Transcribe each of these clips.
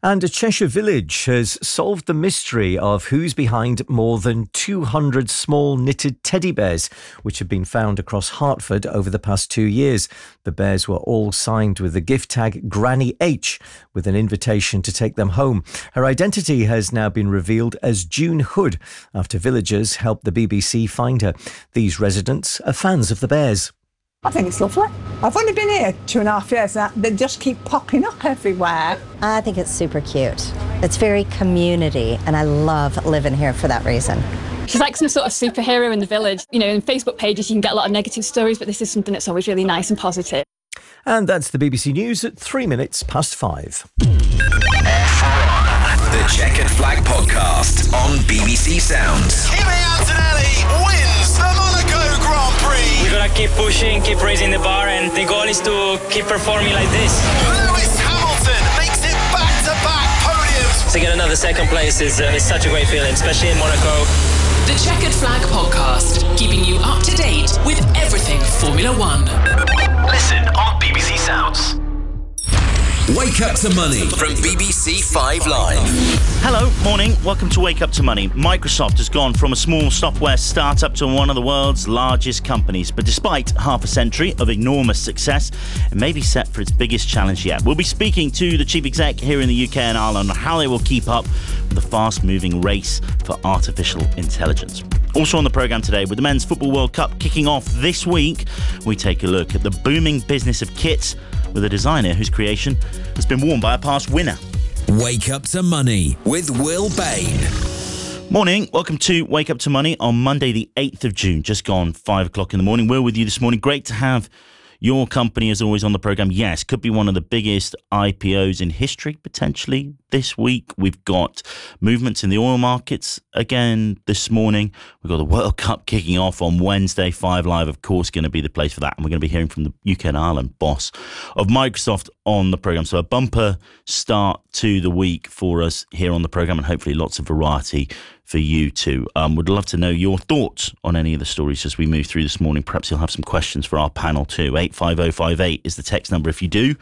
And a Cheshire village has solved the mystery of who's behind more than 200 small knitted teddy bears, which have been found across Hertford over the past 2 years. The bears were all signed with the gift tag Granny H, with an invitation to take them home. Her identity has now been revealed as June Hood, after villagers helped the BBC find her. These residents are fans of the bears. I think it's lovely. I've only been here 2.5 years now. They just keep popping up everywhere. I think it's super cute. It's very community, and I love living here for that reason. She's like some sort of superhero in the village. You know, in Facebook pages you can get a lot of negative stories, but this is something that's always really nice and positive. And that's the BBC News at 5:03. The Checkered Flag Podcast on BBC Sounds. Kimi Antonelli wins the Monaco Grand Prix. We're gonna keep pushing, keep raising the bar, and the goal is to keep performing like this. Lewis Hamilton makes it back-to-back podiums. To get another second place is such a great feeling, especially in Monaco. The Checkered Flag Podcast, keeping you up to date with everything Formula One. Listen on BBC Sounds. Wake Up to Money from BBC 5 Live. Hello, morning. Welcome to Wake Up to Money. Microsoft has gone from a small software startup to one of the world's largest companies. But despite half a century of enormous success, it may be set for its biggest challenge yet. We'll be speaking to the chief exec here in the UK and Ireland on how they will keep up with the fast-moving race for artificial intelligence. Also on the programme today, with the Men's Football World Cup kicking off this week, we take a look at the booming business of kits with a designer whose creation has been worn by a past winner. Wake Up to Money with Will Bain. Morning, welcome to Wake Up to Money on Monday the 8th of June, just gone 5 o'clock in the morning. Will with you this morning. Great to have your company as always on the programme. Yes, could be one of the biggest IPOs in history, potentially. This week, we've got movements in the oil markets again this morning. We've got the World Cup kicking off on Wednesday. 5 Live, of course, going to be the place for that. And we're going to be hearing from the UK and Ireland boss of Microsoft on the programme. So a bumper start to the week for us here on the programme, and hopefully lots of variety for you too. Would love to know your thoughts on any of the stories as we move through this morning. Perhaps you'll have some questions for our panel too. 85058 is the text number if you do.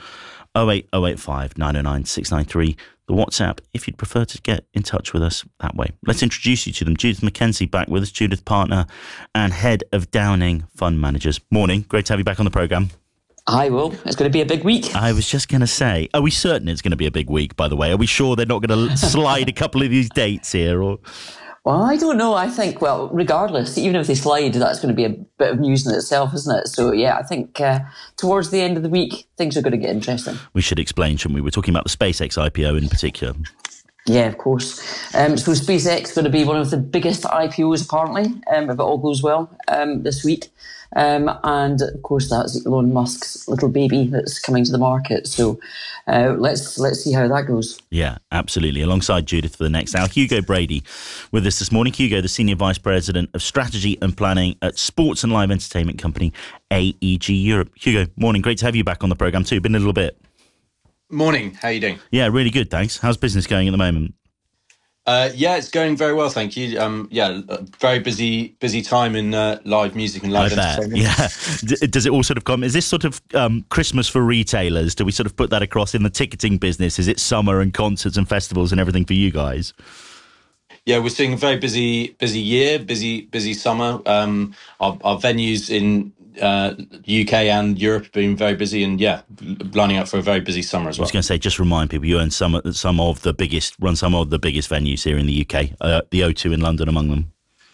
08085 909 693. The WhatsApp if you'd prefer to get in touch with us that way. Let's introduce you to them. Judith McKenzie back with us. Judith, partner and head of Downing Fund Managers. Morning. Great to have you back on the programme. Hi, Will. It's going to be a big week. I was just going to say, are we certain it's going to be a big week, by the way? Are we sure they're not going to slide a couple of these dates here? Or? Well, I don't know. I think, well, regardless, even if they slide, that's going to be a bit of news in itself, isn't it? So, yeah, I think towards the end of the week, things are going to get interesting. We should explain, shouldn't we? We're talking about the SpaceX IPO in particular. Yeah, of course. So SpaceX is going to be one of the biggest IPOs, apparently, if it all goes well, this week. And of course, that's Elon Musk's little baby that's coming to the market. So let's see how that goes. Yeah, absolutely. Alongside Judith for the next hour, Hugo Brady with us this morning. Hugo, the Senior Vice President of Strategy and Planning at sports and live entertainment company AEG Europe. Hugo, morning. Great to have you back on the programme too. Been a little bit. Morning. How are you doing? Yeah, really good, thanks. How's business going at the moment? Yeah, it's going very well, thank you. Very busy time in live music and live entertainment. Yeah. Does it all sort of come? Is this sort of Christmas for retailers? Do we sort of put that across in the ticketing business? Is it summer and concerts and festivals and everything for you guys? Yeah, we're seeing a very busy year, busy summer. Our venues in UK and Europe have been very busy, and lining up for a very busy summer as well. I was going to say, just remind people, you own some of the biggest venues here in the UK, the O2 in London among them.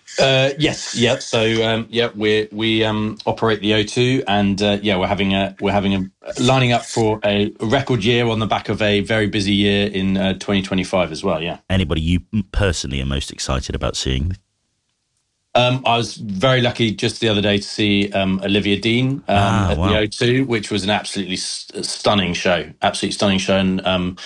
Yes, yeah. So we operate the O2, and we're having a lining up for a record year on the back of a very busy year in 2025 as well. Yeah. Anybody you personally are most excited about seeing? I was very lucky just the other day to see Olivia Dean at the O2, which was an absolutely stunning show. And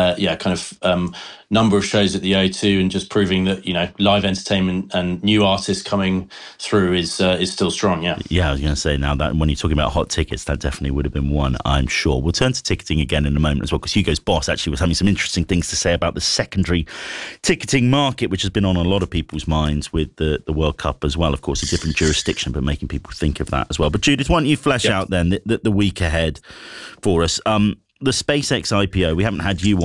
number of shows at the O2, and just proving that, live entertainment and new artists coming through is still strong. Yeah, I was going to say, now that when you're talking about hot tickets, that definitely would have been one, I'm sure. We'll turn to ticketing again in a moment as well, because Hugo's boss actually was having some interesting things to say about the secondary ticketing market, which has been on a lot of people's minds with the World Cup as well. Of course, a different jurisdiction, but making people think of that as well. But Judith, why don't you flesh out then the week ahead for us? The SpaceX IPO, we haven't had you